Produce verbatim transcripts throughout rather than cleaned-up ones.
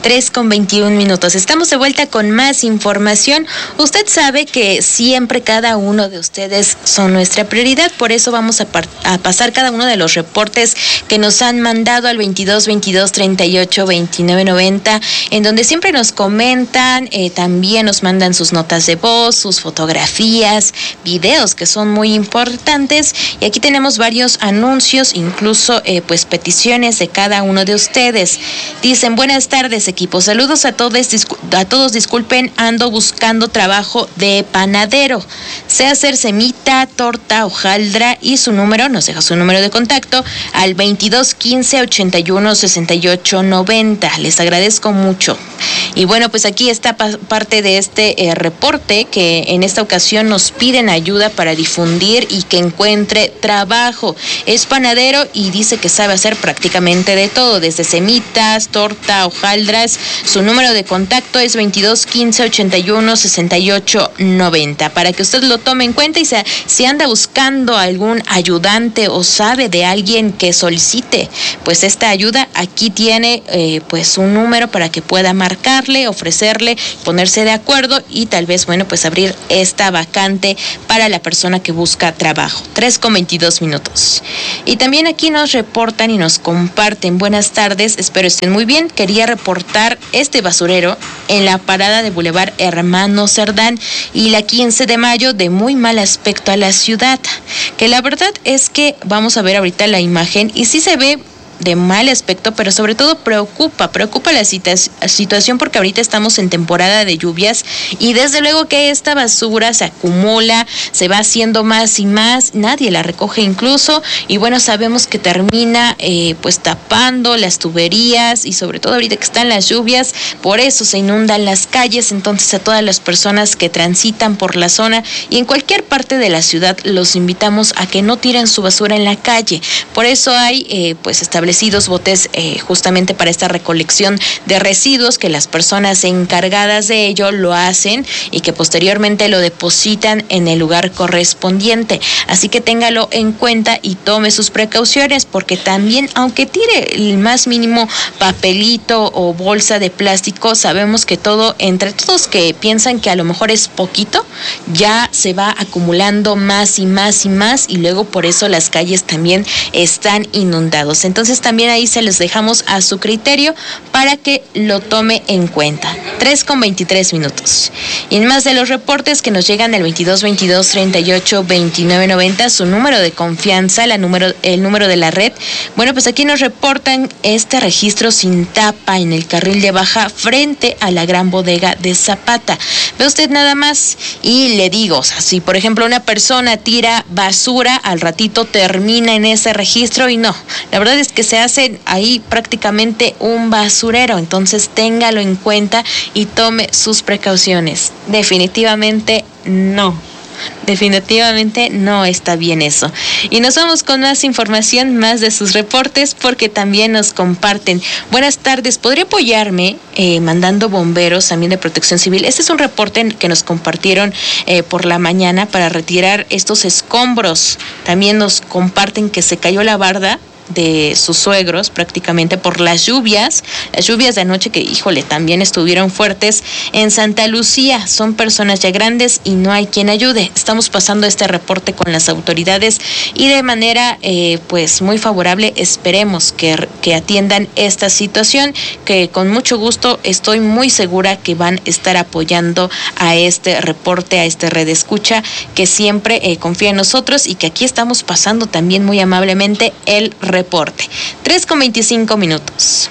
tres con veintiún minutos. Estamos de vuelta con más información. Usted sabe que siempre cada uno de ustedes son nuestra prioridad, por eso vamos a, par- a pasar cada uno de los reportes que nos han mandado al veintidós veintidós treinta y ocho veintinueve noventa, en donde siempre nos comentan, eh, también nos mandan sus notas de voz, sus fotografías, videos que son muy importantes, y aquí tenemos varios anuncios, incluso eh, pues peticiones de cada uno de ustedes. Dicen: buenas tardes, equipo, saludos a todos, discu- a todos, disculpen, ando buscando trabajo de panadero, sé hacer semita, torta, hojaldra, y su número, nos deja su número de contacto al veintidós quince ochenta y uno sesenta y ocho noventa. Les agradezco mucho. Y bueno, pues aquí está pa- parte de este eh, reporte, que en esta ocasión nos piden ayuda para difundir y que encuentre trabajo. Es panadero y dice que sabe hacer prácticamente de todo, desde semitas, torta, hojaldras. Su número de contacto es veintidós quince ochenta y uno sesenta y ocho noventa, para que usted lo tome en cuenta, y sea, si anda buscando algún ayudante o sabe de alguien que solicite pues esta ayuda, aquí tiene eh, pues un número para que pueda marcarle, ofrecerle, ponerse de acuerdo y tal vez, bueno, pues abrir esta vacante para la persona que busca trabajo. tres con veintidós minutos. Y también aquí nos reportan y nos comparten: buenas tardes, espero estén muy bien. Quería reportar este basurero en la parada de Boulevard Hermano Cerdán y la quince de mayo, de muy mal aspecto a la ciudad, que la verdad es que vamos a ver ahorita la imagen y sí se ve de mal aspecto, pero sobre todo preocupa, preocupa la situa- situación porque ahorita estamos en temporada de lluvias y desde luego que esta basura se acumula, se va haciendo más y más, nadie la recoge incluso, y bueno, sabemos que termina eh, pues tapando las tuberías, y sobre todo ahorita que están las lluvias, por eso se inundan las calles. Entonces, a todas las personas que transitan por la zona y en cualquier parte de la ciudad, los invitamos a que no tiren su basura en la calle. Por eso hay eh, pues establecidos botes eh, justamente para esta recolección de residuos, que las personas encargadas de ello lo hacen y que posteriormente lo depositan en el lugar correspondiente. Así que téngalo en cuenta y tome sus precauciones, porque también, aunque tire el más mínimo papelito o bolsa de plástico, sabemos que todo, entre todos que piensan que a lo mejor es poquito, ya se va acumulando más y más y más, y luego por eso las calles también están inundados. Entonces también ahí se les dejamos a su criterio para que lo tome en cuenta. tres con veintitrés minutos. Y en más de los reportes que nos llegan del veintidós veintidós treinta y ocho veintinueve noventa, su número de confianza, la número, el número de la red. Bueno, pues aquí nos reportan este registro sin tapa en el carril de baja frente a la gran bodega de Zapata. Ve usted nada más, y le digo, o sea, si por ejemplo una persona tira basura, al ratito termina en ese registro, y no, la verdad es que se hace ahí prácticamente un basurero. Entonces téngalo en cuenta y tome sus precauciones. Definitivamente no. Definitivamente no está bien eso. Y nos vamos con más información, más de sus reportes, porque también nos comparten: buenas tardes, ¿podría apoyarme eh, mandando bomberos también de Protección Civil? Este es un reporte que nos compartieron eh, por la mañana para retirar estos escombros. También nos comparten que se cayó la barda de sus suegros prácticamente por las lluvias, las lluvias de anoche que, híjole, también estuvieron fuertes en Santa Lucía. Son personas ya grandes y no hay quien ayude. Estamos pasando este reporte con las autoridades y de manera eh, pues muy favorable esperemos que, que atiendan esta situación, que con mucho gusto estoy muy segura que van a estar apoyando a este reporte, a este red escucha que siempre eh, confía en nosotros y que aquí estamos pasando también muy amablemente el reporte. Reporte. tres con veinticinco minutos.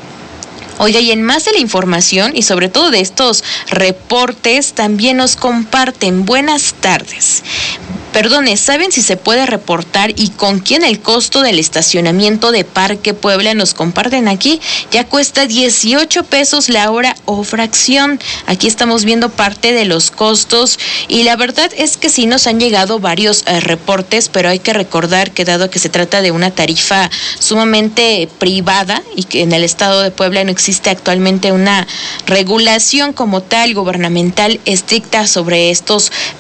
Oiga, y en más de la información y sobre todo de estos reportes, también nos comparten: buenas tardes. Perdone, ¿saben si se puede reportar y con quién el costo del estacionamiento de Parque Puebla? Nos comparten aquí, ya cuesta dieciocho pesos la hora o fracción. Aquí estamos viendo parte de los costos y la verdad es que sí nos han llegado varios eh, reportes, pero hay que recordar que dado que se trata de una tarifa sumamente privada y que en el estado de Puebla no existe actualmente una regulación como tal gubernamental estricta sobre estos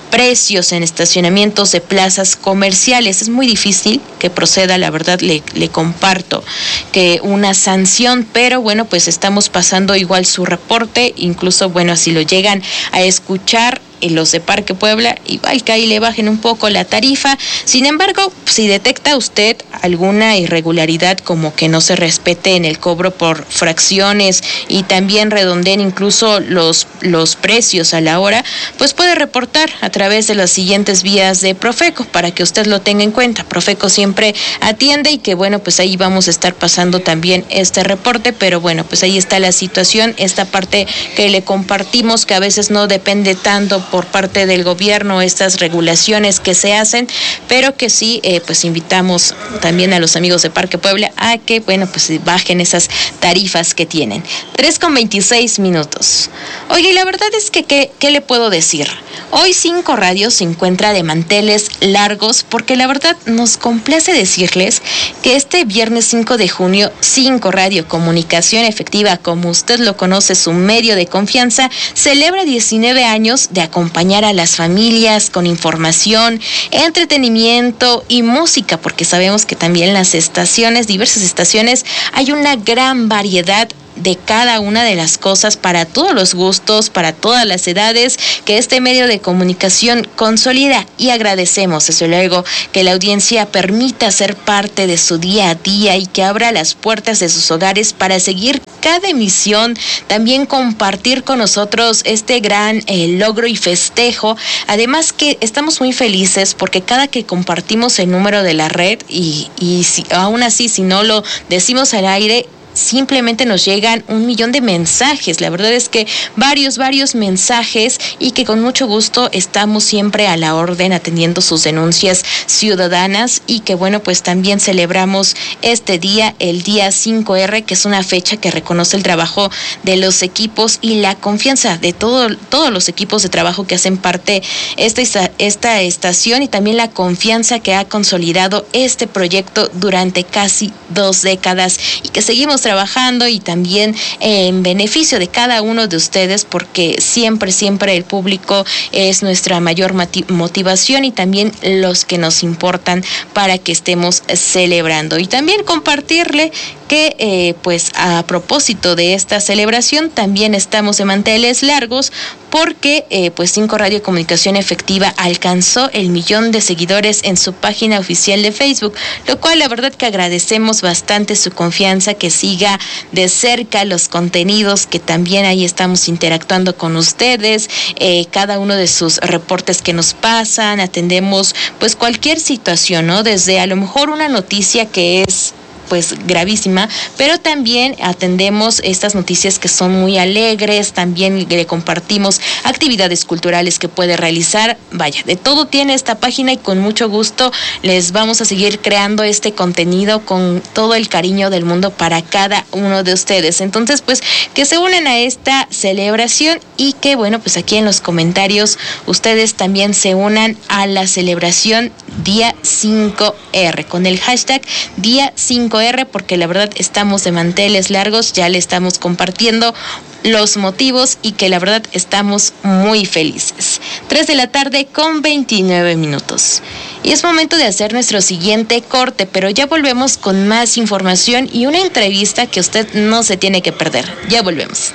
precios en estacionamientos de plazas comerciales. Es muy difícil que proceda, la verdad le, le comparto, que una sanción, pero bueno, pues estamos pasando igual su reporte, incluso bueno, si lo llegan a escuchar en los de Parque Puebla, igual que ahí le bajen un poco la tarifa. Sin embargo, si detecta usted alguna irregularidad, como que no se respete en el cobro por fracciones y también redondeen incluso los, los precios a la hora, pues puede reportar a través de las siguientes vías de Profeco para que usted lo tenga en cuenta. Profeco siempre atiende y que bueno, pues ahí vamos a estar pasando también este reporte, pero bueno, pues ahí está la situación, esta parte que le compartimos, que a veces no depende tanto por parte del gobierno, estas regulaciones que se hacen, pero que sí, eh, pues invitamos también a los amigos de Parque Puebla a que, bueno, pues bajen esas tarifas que tienen. tres con veintiséis minutos. Oye, la verdad es que, ¿qué, qué le puedo decir? Hoy Cinco Radio se encuentra de manteles largos porque la verdad nos complace decirles que este viernes cinco de junio, Cinco Radio Comunicación Efectiva, como usted lo conoce, su medio de confianza, celebra diecinueve años de acompañar a las familias con información, entretenimiento y música, porque sabemos que también las estaciones, diversas estaciones, hay una gran variedad de cada una de las cosas para todos los gustos, para todas las edades, que este medio de comunicación consolida, y agradecemos desde luego que la audiencia permita ser parte de su día a día y que abra las puertas de sus hogares para seguir cada emisión, también compartir con nosotros este gran eh, logro y festejo. Además que estamos muy felices porque cada que compartimos el número de la red y, y si, aún así si no lo decimos al aire, simplemente nos llegan un millón de mensajes. La verdad es que varios, varios mensajes, y que con mucho gusto estamos siempre a la orden atendiendo sus denuncias ciudadanas, y que bueno, pues también celebramos este día, el día cinco erre, que es una fecha que reconoce el trabajo de los equipos y la confianza de todo, todos los equipos de trabajo que hacen parte esta, esta estación, y también la confianza que ha consolidado este proyecto durante casi dos décadas y que seguimos trabajando, y también eh, en beneficio de cada uno de ustedes, porque siempre, siempre el público es nuestra mayor motivación y también los que nos importan para que estemos celebrando. Y también compartirle que eh, pues a propósito de esta celebración también estamos de manteles largos, porque eh, pues Cinco Radio Comunicación Efectiva alcanzó el millón de seguidores en su página oficial de Facebook, lo cual la verdad que agradecemos bastante su confianza, que siga de cerca los contenidos, que también ahí estamos interactuando con ustedes, eh, cada uno de sus reportes que nos pasan, atendemos pues cualquier situación, ¿no? Desde a lo mejor una noticia que es pues gravísima, pero también atendemos estas noticias que son muy alegres, también le compartimos actividades culturales que puede realizar. Vaya, de todo tiene esta página, y con mucho gusto les vamos a seguir creando este contenido con todo el cariño del mundo para cada uno de ustedes. Entonces, pues que se unan a esta celebración, y que bueno, pues aquí en los comentarios ustedes también se unan a la celebración día cinco erre con el hashtag día cinco erre, porque la verdad estamos de manteles largos, ya le estamos compartiendo los motivos, y que la verdad estamos muy felices. tres de la tarde con veintinueve minutos. Y es momento de hacer nuestro siguiente corte, pero ya volvemos con más información y una entrevista que usted no se tiene que perder. Ya volvemos.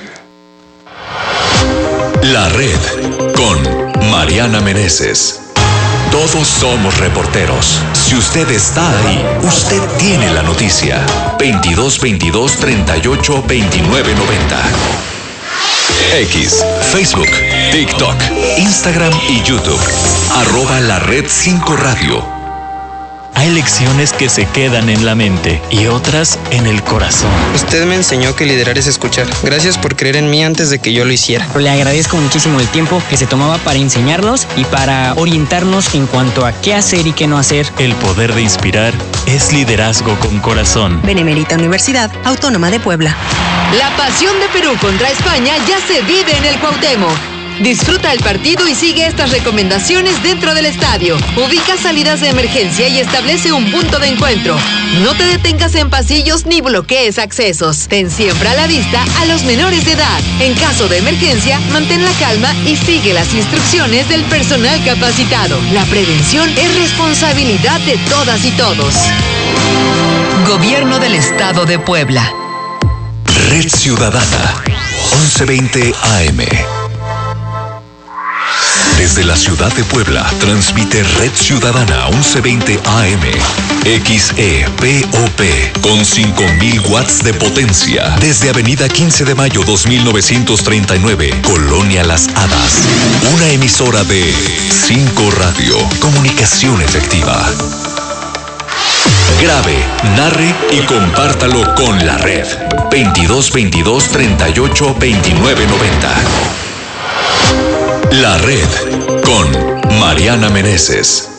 La Red con Mariana Meneses. Todos somos reporteros. Si usted está ahí, usted tiene la noticia. veintidós veintidós treinta y ocho veintinueve noventa. X, Facebook, TikTok, Instagram y YouTube. Arroba la red cinco Radio. Hay lecciones que se quedan en la mente y otras en el corazón. Usted me enseñó que liderar es escuchar. Gracias por creer en mí antes de que yo lo hiciera. Le agradezco muchísimo el tiempo que se tomaba para enseñarnos y para orientarnos en cuanto a qué hacer y qué no hacer. El poder de inspirar es liderazgo con corazón. Benemérita Universidad Autónoma de Puebla. La pasión de Perú contra España ya se vive en el Cuauhtémoc. Disfruta el partido y sigue estas recomendaciones dentro del estadio. Ubica salidas de emergencia y establece un punto de encuentro. No te detengas en pasillos ni bloquees accesos. Ten siempre a la vista a los menores de edad. En caso de emergencia, mantén la calma y sigue las instrucciones del personal capacitado. La prevención es responsabilidad de todas y todos. Gobierno del Estado de Puebla. Red Ciudadana, once veinte A M. Desde la ciudad de Puebla, transmite Red Ciudadana once veinte A M. X E P O P con cinco mil watts de potencia. Desde Avenida quince de mayo dos mil novecientos treinta y nueve, Colonia Las Hadas. Una emisora de cinco Radio. Comunicación efectiva. Grabe, narre y compártalo con la red. veintidós veintidós treinta y ocho veintinueve noventa. La red con Mariana Meneses.